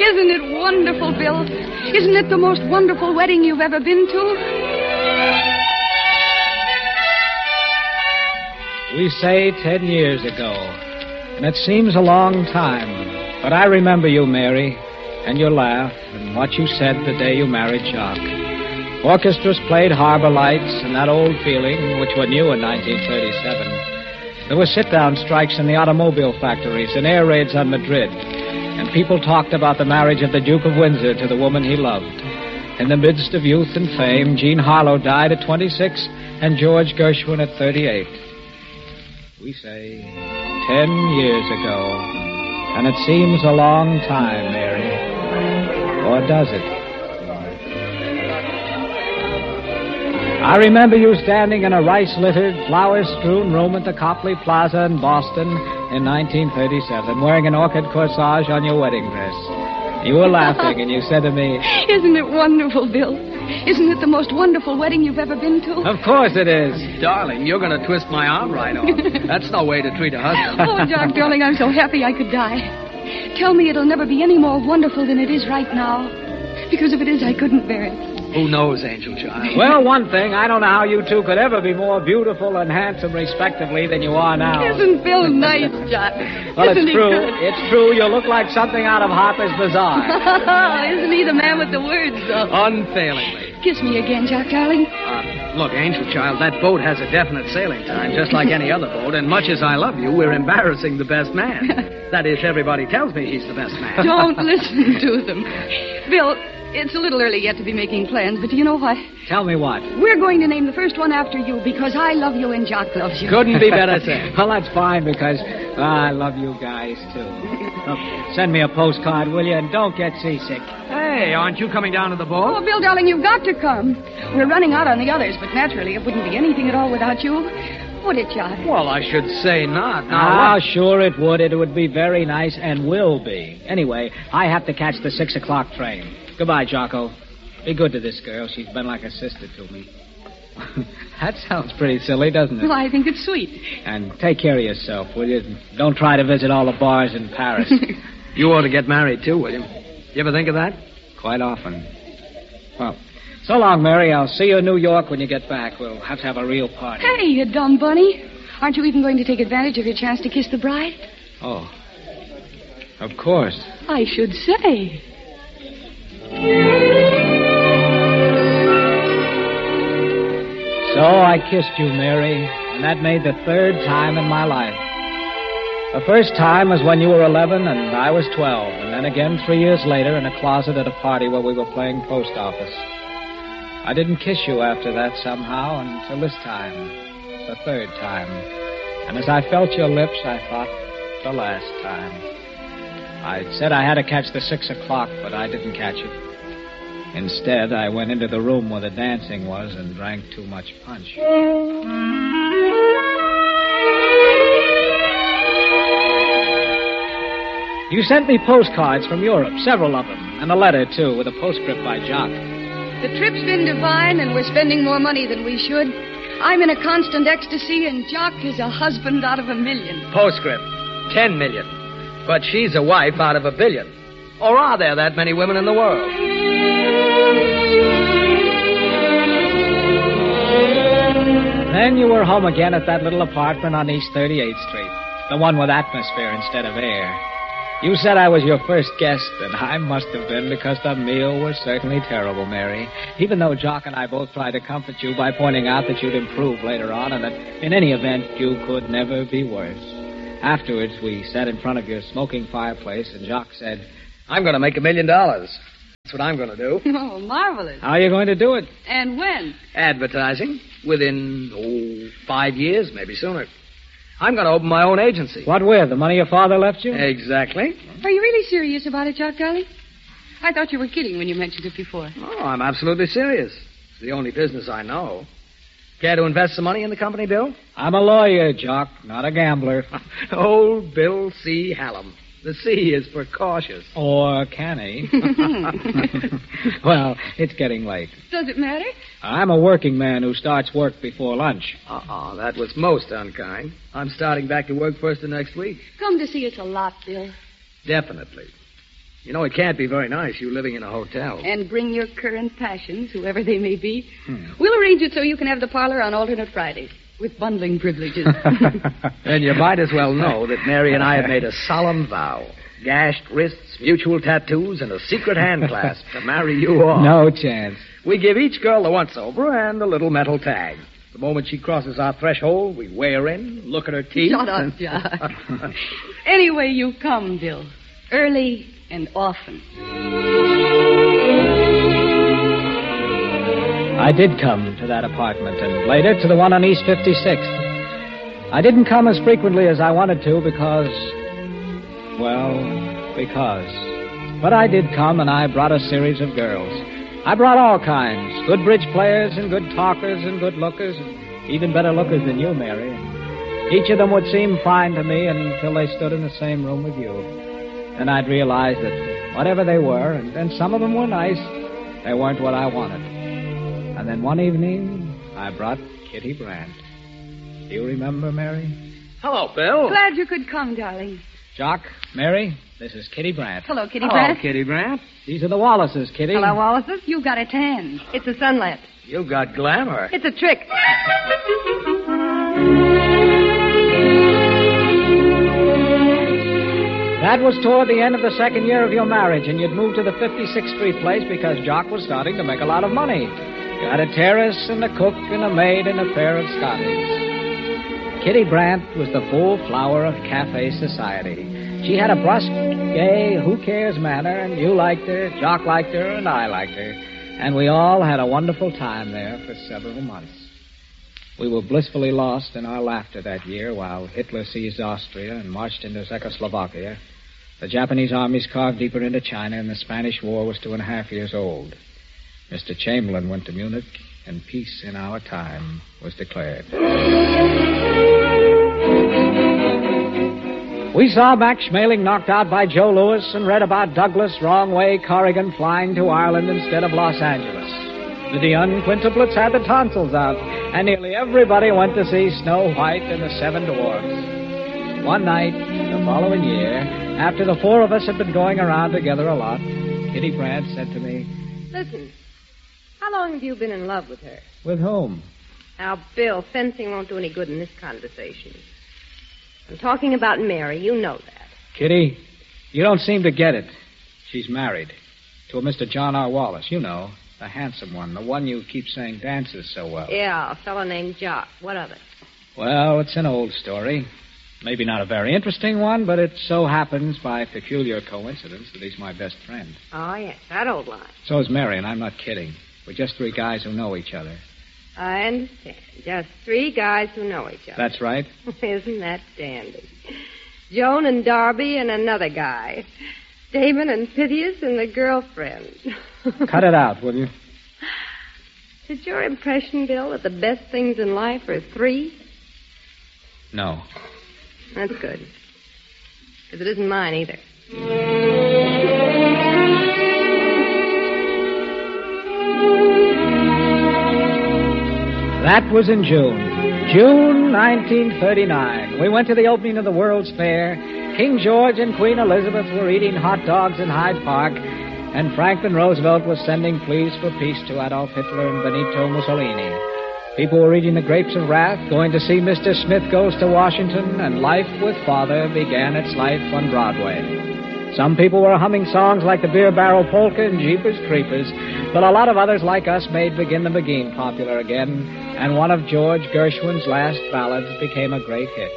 Isn't it wonderful, Bill? Isn't it the most wonderful wedding you've ever been to? We say 10 years ago, and it seems a long time. But I remember you, Mary, and your laugh, and what you said the day you married Jock. Orchestras played Harbor Lights and that old feeling, which were new in 1937. There were sit-down strikes in the automobile factories and air raids on Madrid. And people talked about the marriage of the Duke of Windsor to the woman he loved. In the midst of youth and fame, Jean Harlow died at 26 and George Gershwin at 38. We say 10 years ago. And it seems a long time, Mary. Or does it? I remember you standing in a rice-littered, flower-strewn room at the Copley Plaza in Boston in 1937, wearing an orchid corsage on your wedding dress. You were laughing, and you said to me, Isn't it wonderful, Bill? Isn't it the most wonderful wedding you've ever been to? Of course it is. Darling, you're going to twist my arm right off. That's no way to treat a husband. Oh, Jock, darling, I'm so happy I could die. Tell me it'll never be any more wonderful than it is right now. Because if it is, I couldn't bear it. Who knows, angel child? Well, one thing, I don't know how you two could ever be more beautiful and handsome, respectively, than you are now. Isn't Bill nice, Jock? Well, Isn't it's he true. good? It's true. You look like something out of Harper's Bazaar. Isn't he the man with the words, though? Unfailingly. Kiss me again, Jock, darling. Look, angel child, that boat has a definite sailing time, just like any other boat, and much as I love you, we're embarrassing the best man. That is, everybody tells me he's the best man. Don't listen to them. Bill, it's a little early yet to be making plans, but do you know what? Tell me what. We're going to name the first one after you because I love you and Jock loves you. Couldn't be better said. Well, that's fine because I love you guys, too. Look, send me a postcard, will you? And don't get seasick. Hey, aren't you coming down to the boat? Oh, Bill, darling, you've got to come. We're running out on the others, but naturally it wouldn't be anything at all without you. Would it, Jock? Well, I should say not. Now, sure it would. It would be very nice and will be. Anyway, I have to catch the 6 o'clock train. Goodbye, Jocko. Be good to this girl. She's been like a sister to me. That sounds pretty silly, doesn't it? Well, I think it's sweet. And take care of yourself, will you? Don't try to visit all the bars in Paris. You ought to get married, too, William. You ever think of that? Quite often. Well, so long, Mary. I'll see you in New York when you get back. We'll have to have a real party. Hey, you dumb bunny. Aren't you even going to take advantage of your chance to kiss the bride? Oh. Of course. I should say. So I kissed you, Mary, and that made the third time in my life. The first time was when you were 11 and I was 12, and then again 3 years later in a closet at a party where we were playing post office. I didn't kiss you after that somehow until this time, the third time. And as I felt your lips, I thought, the last time. I'd said I had to catch the 6 o'clock, but I didn't catch it. Instead, I went into the room where the dancing was and drank too much punch. You sent me postcards from Europe, several of them, and a letter, too, with a postscript by Jock. The trip's been divine, and we're spending more money than we should. I'm in a constant ecstasy, and Jock is a husband out of 1 million. Postscript. 10 million. But she's a wife out of 1 billion. Or are there that many women in the world? Then you were home again at that little apartment on East 38th Street. The one with atmosphere instead of air. You said I was your first guest, and I must have been because the meal was certainly terrible, Mary. Even though Jock and I both tried to comfort you by pointing out that you'd improve later on and that in any event you could never be worse. Afterwards, we sat in front of your smoking fireplace, and Jock said, I'm going to make $1 million. That's what I'm going to do. Oh, marvelous. How are you going to do it? And when? Advertising. Within, 5 years, maybe sooner. I'm going to open my own agency. What with? The money your father left you? Exactly. Are you really serious about it, Jock, darling? I thought you were kidding when you mentioned it before. Oh, I'm absolutely serious. It's the only business I know. Care to invest some money in the company, Bill? I'm a lawyer, Jock, not a gambler. Old Bill C. Hallam. The C is for cautious. Or can he? Well, it's getting late. Does it matter? I'm a working man who starts work before lunch. That was most unkind. I'm starting back to work first of next week. Come to see us a lot, Bill. Definitely. You know, it can't be very nice, you living in a hotel. And bring your current passions, whoever they may be. We'll arrange it so you can have the parlor on alternate Fridays, with bundling privileges. Then you might as well know that Mary and I have made a solemn vow. Gashed wrists, mutual tattoos, and a secret hand clasp to marry you all. No chance. We give each girl the once-over and a little metal tag. The moment she crosses our threshold, we weigh her in, look at her teeth. Shut up, Jock. Anyway, you come, Bill. Early and often. I did come to that apartment, and later to the one on East 56th. I didn't come as frequently as I wanted to because... But I did come, and I brought a series of girls. I brought all kinds. Good bridge players and good talkers and good lookers. Even better lookers than you, Mary. Each of them would seem fine to me until they stood in the same room with you. Then I'd realize that whatever they were, and some of them were nice, they weren't what I wanted. And then one evening, I brought Kitty Brandt. Do you remember, Mary? Hello, Bill. Glad you could come, darling. Jock, Mary, this is Kitty Brandt. Hello, Kitty Hello, Brandt. Kitty Brandt. These are the Wallaces, Kitty. Hello, Wallaces. You've got a tan. It's a sun lamp. You got glamour. It's a trick. That was toward the end of the second year of your marriage, and you'd moved to the 56th Street place because Jock was starting to make a lot of money. You had a terrace and a cook and a maid and a pair of Scotties. Kitty Brandt was the full flower of cafe society. She had a brusque, gay, who-cares manner, and you liked her, Jock liked her, and I liked her. And we all had a wonderful time there for several months. We were blissfully lost in our laughter that year while Hitler seized Austria and marched into Czechoslovakia. The Japanese armies carved deeper into China, and the Spanish War was 2.5 years old. Mr. Chamberlain went to Munich, and peace in our time was declared. We saw Max Schmeling knocked out by Joe Louis and read about Douglas Wrong Way Corrigan flying to Ireland instead of Los Angeles. The Dionne quintuplets had the tonsils out, and nearly everybody went to see Snow White and the Seven Dwarfs. One night, the following year, after the four of us had been going around together a lot, Kitty Brandt said to me, Listen, how long have you been in love with her? "With whom?" Now, Bill, fencing won't do any good in this conversation. I'm talking about Mary. You know that. Kitty, you don't seem to get it. She's married to a Mr. John R. Wallace. You know, the handsome one, the one you keep saying dances so well. Yeah, a fellow named Jock. What of it? Well, it's an old story. Maybe not a very interesting one, but it so happens by peculiar coincidence that he's my best friend. Oh, yes, that old line. So is Mary, and I'm not kidding. We're just three guys who know each other. I understand. Just three guys who know each other. That's right. Isn't that dandy? Joan and Darby and another guy. Damon and Pythias and the girlfriend. Cut it out, will you? Is it your impression, Bill, that the best things in life are three? No. That's good. Because it isn't mine either. That was in June 1939. We went to the opening of the World's Fair. King George and Queen Elizabeth were eating hot dogs in Hyde Park, and Franklin Roosevelt was sending pleas for peace to Adolf Hitler and Benito Mussolini. People were reading The Grapes of Wrath, going to see Mr. Smith Goes to Washington, and Life with Father began its life on Broadway. Some people were humming songs like the Beer Barrel Polka and Jeepers Creepers, but a lot of others like us made Begin the Beguine popular again, and one of George Gershwin's last ballads became a great hit.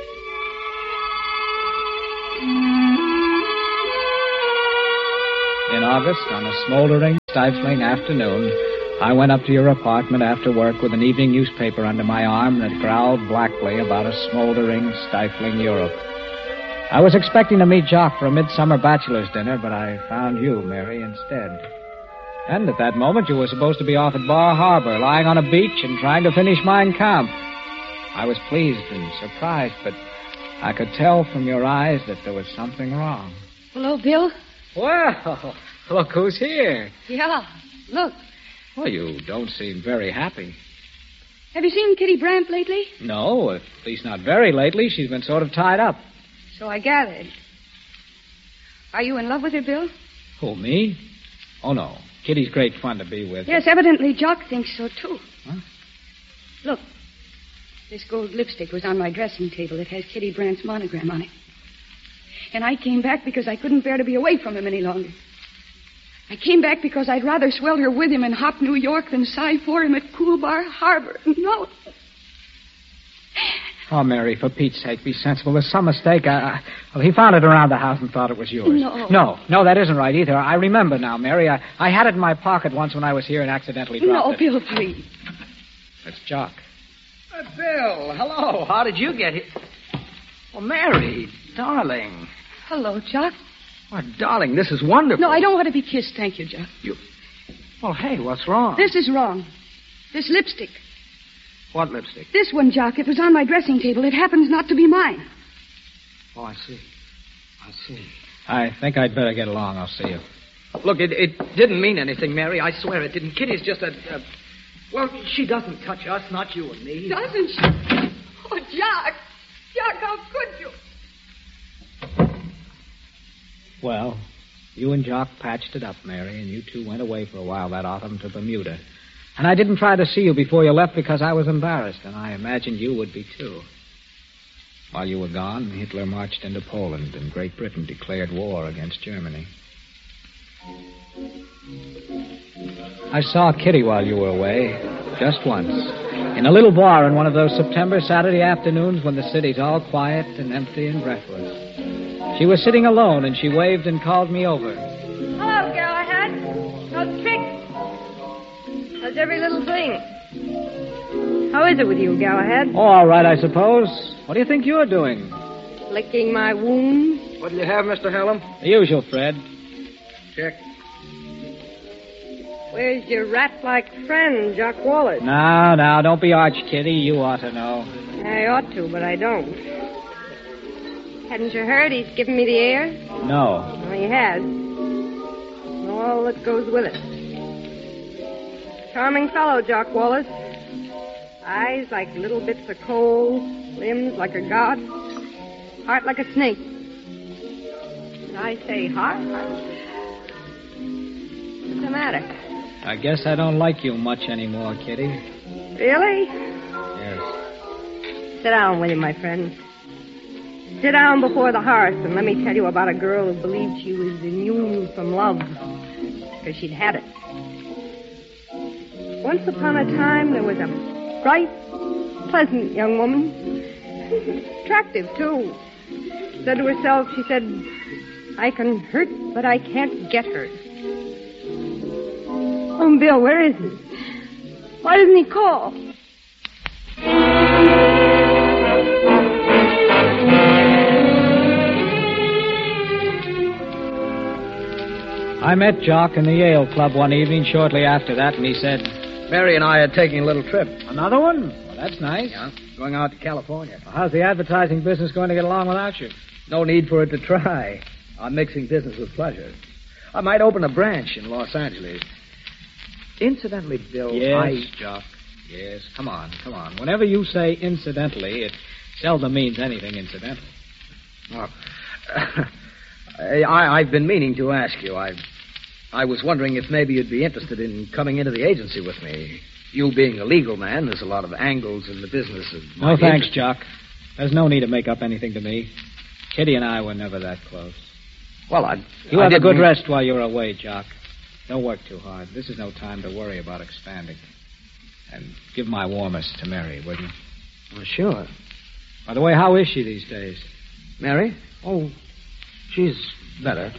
In August, on a smoldering, stifling afternoon, I went up to your apartment after work with an evening newspaper under my arm that growled blackly about a smoldering, stifling Europe. I was expecting to meet Jock for a midsummer bachelor's dinner, but I found you, Mary, instead. And at that moment, you were supposed to be off at Bar Harbor, lying on a beach and trying to finish Mein Kampf. I was pleased and surprised, but I could tell from your eyes that there was something wrong. Hello, Bill. Well, look who's here. Yeah, look. Well, you don't seem very happy. Have you seen Kitty Brandt lately? No, at least not very lately. She's been sort of tied up. So I gathered. Are you in love with her, Bill? Who, me? Oh, no. Kitty's great fun to be with. Yes, evidently Jock thinks so, too. Huh? Look, this gold lipstick was on my dressing table. It has Kitty Brandt's monogram on it. And I came back because I couldn't bear to be away from him any longer. I came back because I'd rather swelter with him in hot New York than sigh for him at Cool Bar Harbor. No. Oh, Mary, for Pete's sake, be sensible. There's some mistake. Well, he found it around the house and thought it was yours. No, that isn't right either. I remember now, Mary. I had it in my pocket once when I was here and accidentally dropped it. No, Bill, please. It's Jock. Bill, hello. How did you get here? Oh, Mary, darling. Hello, Jock. Oh, darling, this is wonderful. No, I don't want to be kissed, thank you, Jock. Well, hey, what's wrong? This is wrong. This lipstick. What lipstick? This one, Jock. It was on my dressing table. It happens not to be mine. Oh, I see. I think I'd better get along. I'll see you. Look, it didn't mean anything, Mary. I swear it didn't. Kitty's just well, she doesn't touch us, not you and me. Doesn't she? Oh, Jock. Jock, how could you? Well, you and Jock patched it up, Mary, and you two went away for a while that autumn to Bermuda. And I didn't try to see you before you left because I was embarrassed, and I imagined you would be, too. While you were gone, Hitler marched into Poland, and Great Britain declared war against Germany. I saw Kitty while you were away, just once, in a little bar on one of those September Saturday afternoons when the city's all quiet and empty and breathless. She was sitting alone, and she waved and called me over. Hello, Galahad. How's tricks? How's every little thing? How is it with you, Galahad? Oh, all right, I suppose. What do you think you're doing? Licking my wounds? What do you have, Mr. Hallam? The usual, Fred. Check. Where's your rat-like friend, Jock Wallace? Now, don't be arch, Kitty. You ought to know. I ought to, but I don't. Hadn't you heard he's given me the air? No. Well, he has. All that goes with it. Charming fellow, Jock Wallace. Eyes like little bits of coal, limbs like a god, heart like a snake. Did I say heart? What's the matter? I guess I don't like you much anymore, Kitty. Really? Yes. Sit down, will you, my friend? Sit down before the hearth and let me tell you about a girl who believed she was immune from love because she'd had it. Once upon a time, there was a bright, pleasant young woman. Attractive, too. Said to herself, she said, I can hurt, but I can't get hurt. Oh, Bill, where is he? Why doesn't he call? I met Jock in the Yale Club one evening shortly after that, and he said, Mary and I are taking a little trip. Another one? Well, that's nice. Yeah, going out to California. Well, how's the advertising business going to get along without you? No need for it to try. I'm mixing business with pleasure. I might open a branch in Los Angeles. Incidentally, Bill, Yes, Jock. Yes, come on. Whenever you say incidentally, it seldom means anything incidental. Oh. I've been meaning to ask you. I was wondering if maybe you'd be interested in coming into the agency with me. You being a legal man, there's a lot of angles in the business of No, thanks, Jock. There's no need to make up anything to me. Kitty and I were never that close. Well, You have a good rest while you're away, Jock. Don't work too hard. This is no time to worry about expanding. And give my warmest to Mary, will you? Well, sure. By the way, how is she these days? Mary? Oh, she's better.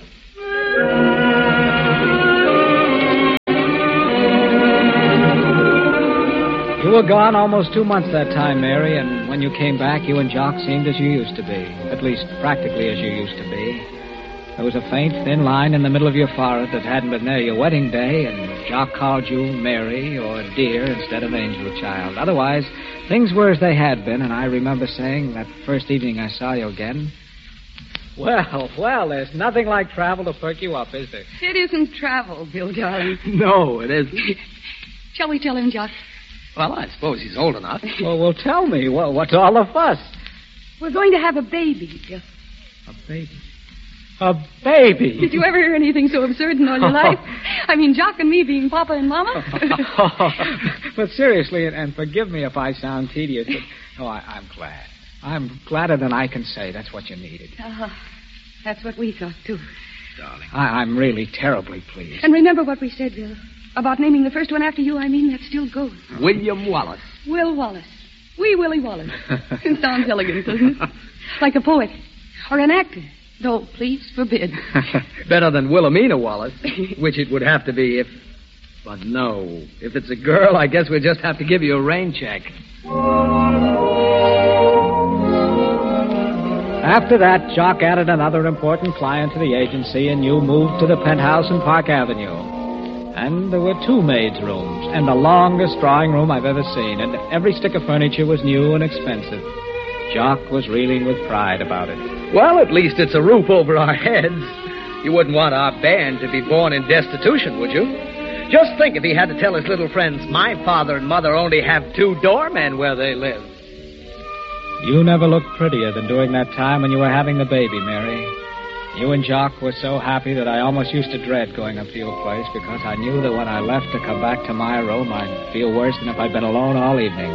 You were gone almost 2 months that time, Mary, and when you came back, you and Jock seemed as you used to be. At least, practically as you used to be. There was a faint, thin line in the middle of your forehead that hadn't been there your wedding day, and Jock called you Mary or Dear instead of Angel Child. Otherwise, things were as they had been, and I remember saying that first evening I saw you again, Well, there's nothing like travel to perk you up, is there? It isn't travel, Bill, darling. No, it isn't. Shall we tell him, Jock? Well, I suppose he's old enough. Well, tell me. What's all the fuss? We're going to have a baby, Bill. A baby? A baby. Did you ever hear anything so absurd in all your life? I mean, Jock and me being Papa and Mama? But seriously, and forgive me if I sound tedious, but I'm glad. I'm gladder than I can say. That's what you needed. That's what we thought, too. Darling. I'm really terribly pleased. And remember what we said, Bill. About naming the first one after you, that still goes. William Wallace. Will Wallace. Wee Willie Wallace. It sounds elegant, doesn't it? Like a poet. Or an actor. No, please forbid. Better than Wilhelmina Wallace, which it would have to be if... But no. If it's a girl, I guess we'll just have to give you a rain check. After that, Jock added another important client to the agency, and you moved to the penthouse in Park Avenue. And there were 2 maids' rooms, and the longest drawing room I've ever seen, and every stick of furniture was new and expensive. Jock was reeling with pride about it. Well, at least it's a roof over our heads. You wouldn't want our band to be born in destitution, would you? Just think if he had to tell his little friends, my father and mother only have 2 doormen where they live. You never looked prettier than during that time when you were having the baby, Mary. You and Jock were so happy that I almost used to dread going up to your place because I knew that when I left to come back to my room, I'd feel worse than if I'd been alone all evening.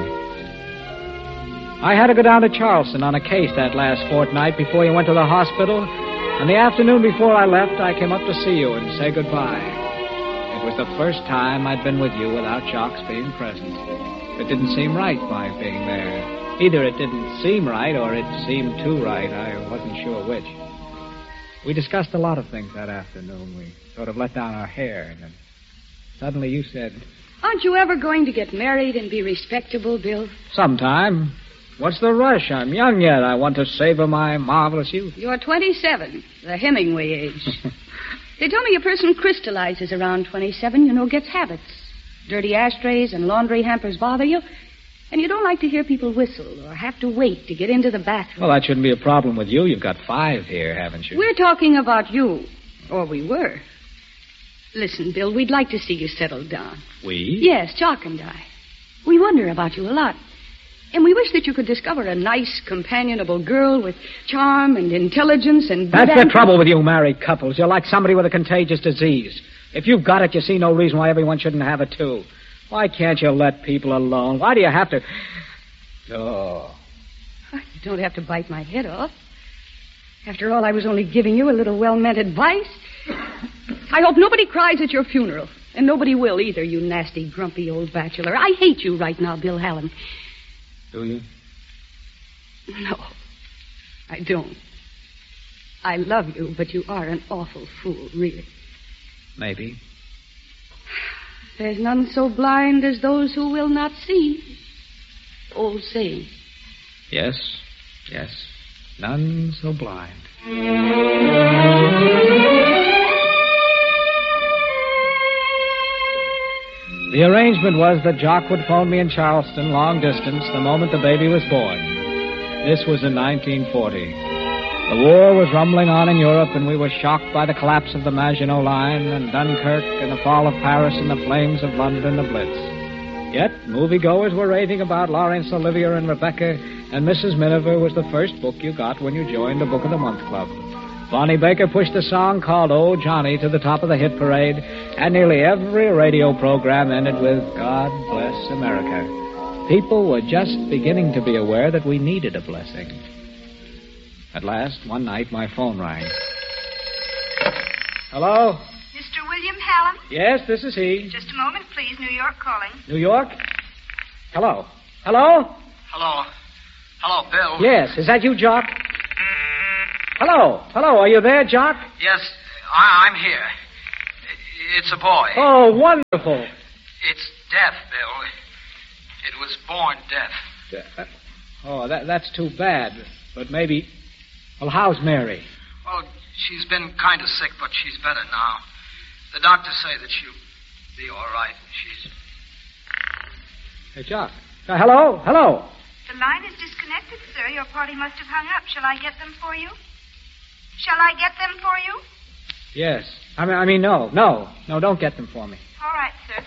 I had to go down to Charleston on a case that last fortnight before you went to the hospital, and the afternoon before I left, I came up to see you and say goodbye. It was the first time I'd been with you without Jock's being present. It didn't seem right, my being there. Either it didn't seem right or it seemed too right. I wasn't sure which. We discussed a lot of things that afternoon. We sort of let down our hair, and then suddenly you said... Aren't you ever going to get married and be respectable, Bill? Sometime. What's the rush? I'm young yet. I want to savor my marvelous youth. You're 27, the Hemingway age. They tell me a person crystallizes around 27, gets habits. Dirty ashtrays and laundry hampers bother you, and you don't like to hear people whistle or have to wait to get into the bathroom. Well, that shouldn't be a problem with you. You've got 5 here, haven't you? We're talking about you. Or we were. Listen, Bill, we'd like to see you settled down. We? Yes, Jock and I. We wonder about you a lot. And we wish that you could discover a nice, companionable girl with charm and intelligence and... That's the trouble with you married couples. You're like somebody with a contagious disease. If you've got it, you see no reason why everyone shouldn't have it, too. Why can't you let people alone? Why do you have to... Oh. You don't have to bite my head off. After all, I was only giving you a little well-meant advice. I hope nobody cries at your funeral. And nobody will either, you nasty, grumpy old bachelor. I hate you right now, Bill Hallam. Do you? No, I don't. I love you, but you are an awful fool, really. Maybe. There's none so blind as those who will not see. Old saying. Yes. None so blind. The arrangement was that Jock would phone me in Charleston, long distance, the moment the baby was born. This was in 1940. The war was rumbling on in Europe, and we were shocked by the collapse of the Maginot Line and Dunkirk and the fall of Paris and the flames of London and the Blitz. Yet, moviegoers were raving about Laurence Olivier and Rebecca, and Mrs. Miniver was the first book you got when you joined the Book of the Month Club. Bonnie Baker pushed a song called Oh, Johnny to the top of the hit parade, and nearly every radio program ended with God Bless America. People were just beginning to be aware that we needed a blessing. At last, one night, my phone rang. Hello? Mr. William Hallam? Yes, this is he. Just a moment, please. New York calling. New York? Hello? Hello? Hello, Bill. Yes, is that you, Jock? Hello, are you there, Jock? Yes, I'm here. It's a boy. Oh, wonderful. It's deaf, Bill. It was born deaf. That's too bad. But maybe... Well, how's Mary? Well, she's been kind of sick, but she's better now. The doctors say that she'll be all right. She's... Hey, Jock. Hello? The line is disconnected, sir. Your party must have hung up. Shall I get them for you? Shall I get them for you? Yes. I mean, no, don't get them for me. All right, sir.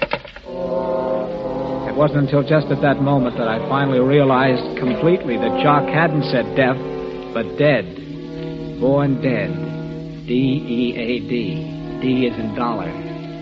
It wasn't until just at that moment that I finally realized completely that Jock hadn't said deaf, but dead. Born dead. D-E-A-D. D as in dollar.